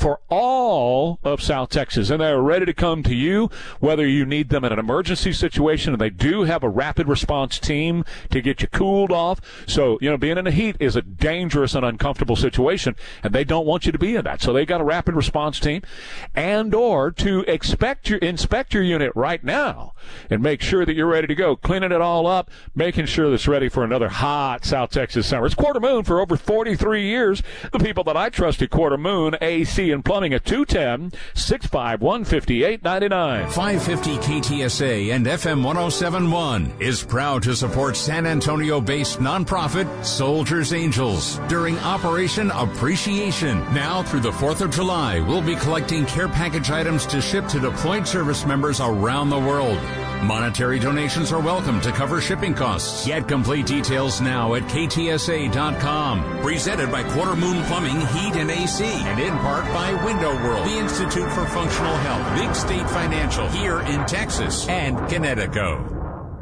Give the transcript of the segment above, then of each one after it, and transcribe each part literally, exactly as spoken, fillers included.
for all of South Texas, and they're ready to come to you, whether you need them in an emergency situation, and they do have a rapid response team to get you cooled off. So, you know, being in the heat is a dangerous and uncomfortable situation, and they don't want you to be in that. So they got a rapid response team, and or to expect your, inspect your unit right now and make sure that you're ready to go, cleaning it all up, making sure that it's ready for another hot South Texas summer. It's Quarter Moon for over forty-three years. The people that I trusted, Quarter Moon A C and Plumbing at two one zero, six five one, five eight nine nine. five fifty K T S A and F M one oh seven point one is proud to support San Antonio-based nonprofit Soldiers Angels during Operation Appreciation. Now through the fourth of July, we'll be collecting care package items to ship to deployed service members around the world. Monetary donations are welcome to cover shipping costs. Get complete details now at K T S A dot com. Presented by Quarter Moon Plumbing, Heat, and A C. And in part by Window World, the Institute for Functional Health, Big State Financial, here in Texas, and Connecticut.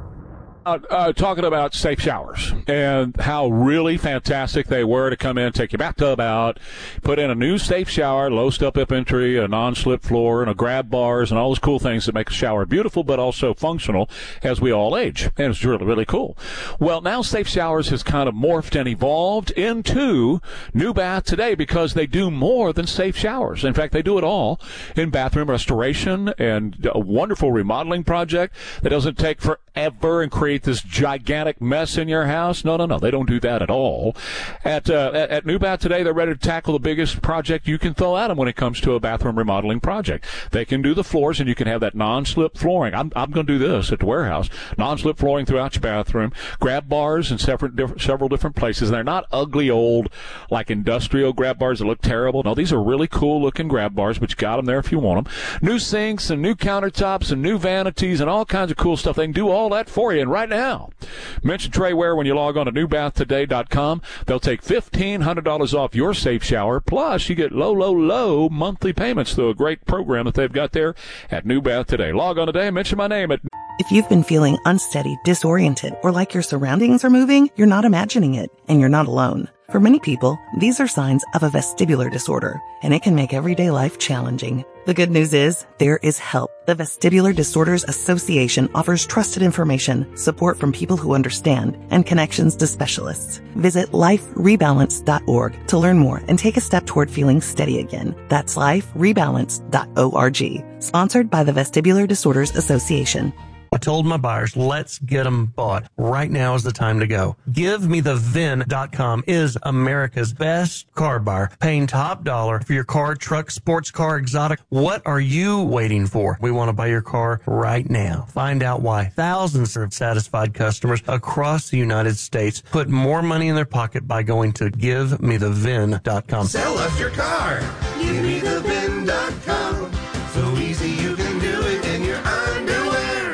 Uh, uh, talking about safe showers and how really fantastic they were to come in, take your bathtub out, put in a new safe shower, low step-up entry, a non-slip floor, and a grab bars, and all those cool things that make a shower beautiful but also functional as we all age. And it's really, really cool. Well, now Safe Showers has kind of morphed and evolved into New Bath Today because they do more than safe showers. In fact, they do it all in bathroom restoration and a wonderful remodeling project that doesn't take forever and create this gigantic mess in your house. No, no, no. They don't do that at all. At, uh, at, at New Bath Today, they're ready to tackle the biggest project you can throw at them when it comes to a bathroom remodeling project. They can do the floors, and you can have that non-slip flooring. I'm, I'm going to do this at the warehouse. Non-slip flooring throughout your bathroom. Grab bars in several different, several different places. And they're not ugly old, like industrial grab bars that look terrible. No, these are really cool-looking grab bars, but you got them there if you want them. New sinks and new countertops and new vanities and all kinds of cool stuff. They can do all that for you. And right now, mention Trey Ware when you log on to new bath today dot com. They'll take fifteen hundred dollars off your safe shower. Plus, you get low, low, low monthly payments through a great program that they've got there at New Bath Today. Log on today and mention my name at... If you've been feeling unsteady, disoriented, or like your surroundings are moving, you're not imagining it, and you're not alone. For many people, these are signs of a vestibular disorder, and it can make everyday life challenging. The good news is, there is help. The Vestibular Disorders Association offers trusted information, support from people who understand, and connections to specialists. Visit life rebalance dot org to learn more and take a step toward feeling steady again. That's life rebalance dot org. Sponsored by the Vestibular Disorders Association. I told my buyers, let's get them bought. Right now is the time to go. Give Me The V I N dot com is America's best car buyer, paying top dollar for your car, truck, sports car, exotic. What are you waiting for? We want to buy your car right now. Find out why thousands of satisfied customers across the United States put more money in their pocket by going to Give Me The V I N dot com. Sell us your car. Give Me The V I N dot com. So easy you can do it in your underwear.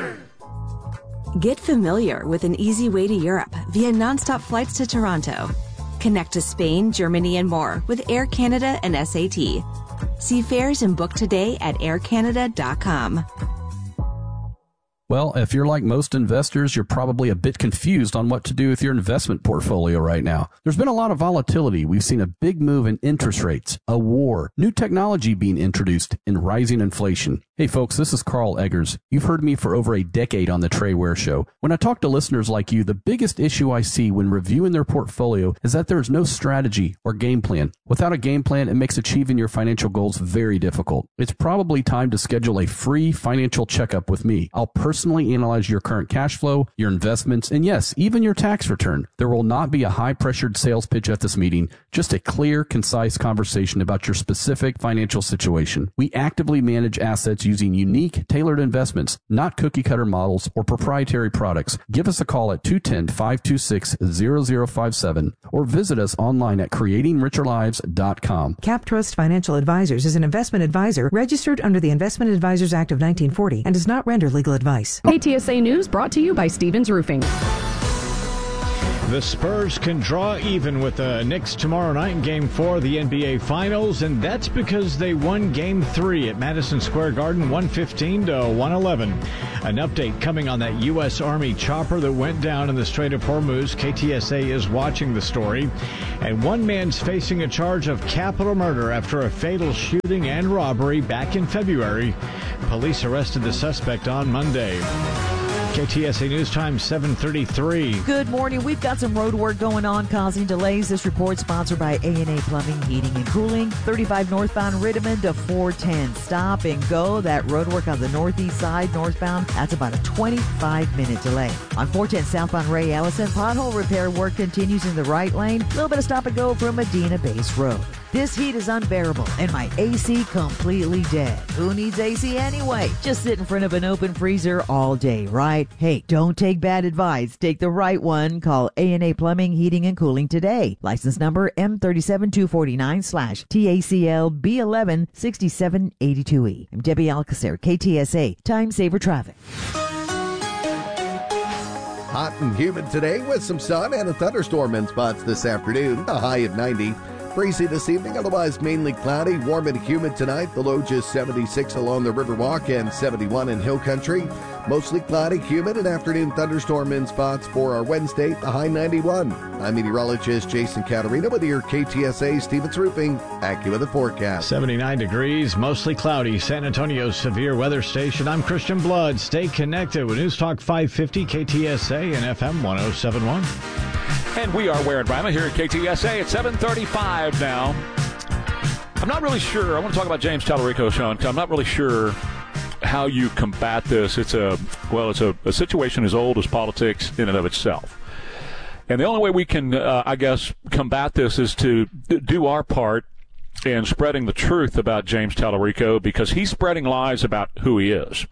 Get familiar with an easy way to Europe via nonstop flights to Toronto. Connect to Spain, Germany, and more with Air Canada and S A T. See fares and book today at air canada dot com. Well, if you're like most investors, you're probably a bit confused on what to do with your investment portfolio right now. There's been a lot of volatility. We've seen a big move in interest rates, a war, new technology being introduced, and rising inflation. Hey folks, this is Carl Eggers. You've heard me for over a decade on the Trey Ware Show. When I talk to listeners like you, the biggest issue I see when reviewing their portfolio is that there is no strategy or game plan. Without a game plan, it makes achieving your financial goals very difficult. It's probably time to schedule a free financial checkup with me. I'll personally analyze your current cash flow, your investments, and yes, even your tax return. There will not be a high-pressured sales pitch at this meeting, just a clear, concise conversation about your specific financial situation. We actively manage assets using unique, tailored investments, not cookie-cutter models or proprietary products. Give us a call at two one zero, five two six, zero zero five seven or visit us online at creating richer lives dot com. CapTrust Financial Advisors is an investment advisor registered under the Investment Advisors Act of nineteen forty and does not render legal advice. K T S A News brought to you by Stevens Roofing. The Spurs can draw even with the Knicks tomorrow night in Game four of the N B A Finals, and that's because they won Game three at Madison Square Garden, one fifteen to one eleven. An update coming on that U S. Army chopper that went down in the Strait of Hormuz. K T S A is watching the story. And one man's facing a charge of capital murder after a fatal shooting and robbery back in February. Police arrested the suspect on Monday. K T S A News Time, seven thirty-three. Good morning. We've got some road work going on causing delays. This report sponsored by A and A Plumbing, Heating, and Cooling. thirty-five northbound Rittiman to four ten. Stop and go. That road work on the northeast side, northbound, that's about a twenty-five minute delay. On four ten southbound Ray Allison, pothole repair work continues in the right lane. A little bit of stop and go from Medina Base Road. This heat is unbearable, and my A C completely dead. Who needs A C anyway? Just sit in front of an open freezer all day, right? Hey, don't take bad advice. Take the right one. Call A and A Plumbing, Heating, and Cooling today. License number M three seven two four nine slash T A C L B eleven sixty-seven eighty-two E. I'm Debbie Alcacer, K T S A, Time Saver Traffic. Hot and humid today with some sun and a thunderstorm in spots this afternoon. A high of ninety. Breezy this evening, otherwise mainly cloudy, warm and humid tonight. The low just seventy-six along the Riverwalk and seventy-one in Hill Country. Mostly cloudy, humid, and afternoon thunderstorm in spots for our Wednesday, the high ninety-one. I'm meteorologist Jason Caterina with your K T S A Stevens Roofing AccuWeather forecast. seventy-nine degrees, mostly cloudy, San Antonio's severe weather station. I'm Christian Blood. Stay connected with News Talk five fifty, K T S A, and F M one oh seven point one. And we are Ware and Bryma here at K T S A at seven thirty-five now. I'm not really sure. I want to talk about James Tallarico, Sean. I'm not really sure how you combat this. It's a, well, it's a, a situation as old as politics in and of itself. And the only way we can, uh, I guess, combat this is to do our part in spreading the truth about James Tallarico, because he's spreading lies about who he is.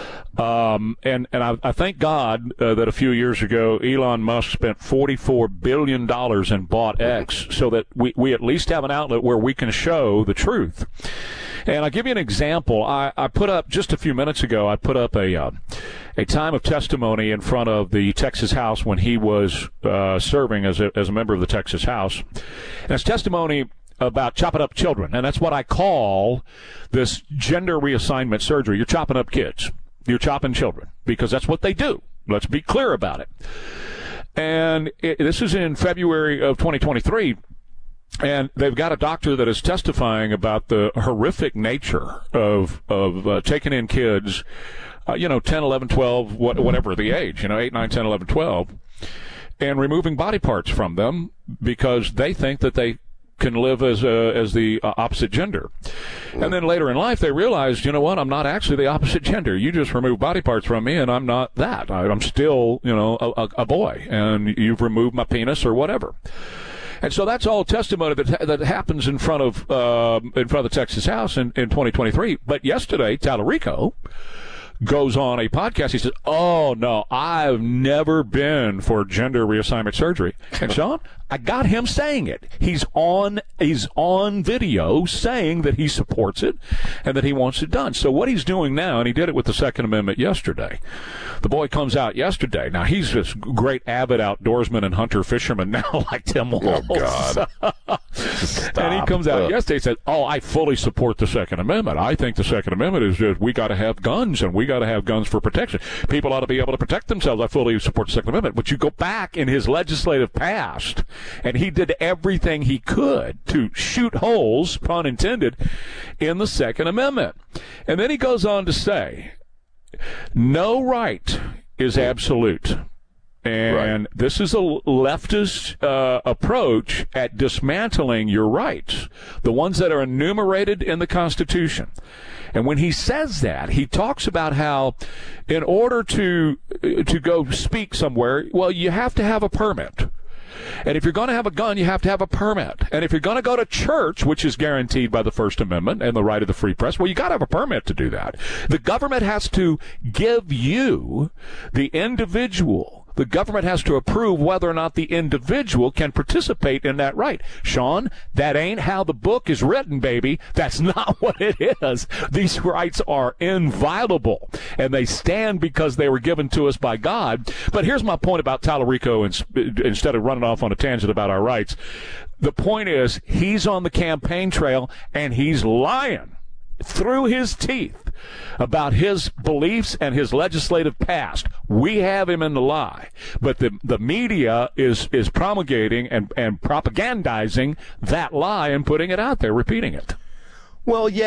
Um, and, and I, I thank God uh, that a few years ago, Elon Musk spent forty-four billion dollars and bought X so that we, we at least have an outlet where we can show the truth. And I'll give you an example. I, I put up, just a few minutes ago, I put up a, uh, a time of testimony in front of the Texas House when he was uh, serving as a, as a member of the Texas House. And it's testimony about chopping up children. And that's what I call this gender reassignment surgery. You're chopping up kids. You're chopping children, because that's what they do. Let's be clear about it. And it, this is in February of twenty twenty-three, and they've got a doctor that is testifying about the horrific nature of of uh, taking in kids, uh, you know, ten, eleven, twelve, what, whatever the age, you know, eight, nine, ten, eleven, twelve, and removing body parts from them because they think that they can live as a, as the uh, opposite gender. And then later in life, they realized, you know what, I'm not actually the opposite gender. You just removed body parts from me, and I'm not that. I, I'm still, you know, a, a boy, and you've removed my penis or whatever. And so that's all testimony that that happens in front of uh, in front of the Texas House in, in twenty twenty-three. But yesterday, Tallarico goes on a podcast. He says, oh, no, I've never been for gender reassignment surgery. And, Sean, I got him saying it. He's on he's on video saying that he supports it and that he wants it done. So what he's doing now, and he did it with the Second Amendment yesterday. The boy comes out yesterday. Now, he's this great avid outdoorsman and hunter fisherman now, like Tim Walz. Oh, God. And he comes out yesterday and says, oh, I fully support the Second Amendment. I think the Second Amendment is just, we got to have guns, and we got to have guns for protection. People ought to be able to protect themselves. I fully support the Second Amendment. But you go back in his legislative past, and he did everything he could to shoot holes, pun intended, in the Second Amendment. And then he goes on to say, no right is absolute. And right. This is a leftist uh, approach at dismantling your rights, the ones that are enumerated in the Constitution. And when he says that, he talks about how in order to to go speak somewhere, well, you have to have a permit. And if you're going to have a gun, you have to have a permit. And if you're going to go to church, which is guaranteed by the First Amendment and the right of the free press, well, you got to have a permit to do that. The government has to give you, the individual, The government has to approve whether or not the individual can participate in that right. Sean, that ain't how the book is written, baby. That's not what it is. These rights are inviolable, and they stand because they were given to us by God. But here's my point about Tallarico, instead of running off on a tangent about our rights. The point is, he's on the campaign trail, and he's lying through his teeth about his beliefs and his legislative past. We have him in the lie, but the the media is is promulgating and and propagandizing that lie and putting it out there, repeating it. Well, yeah.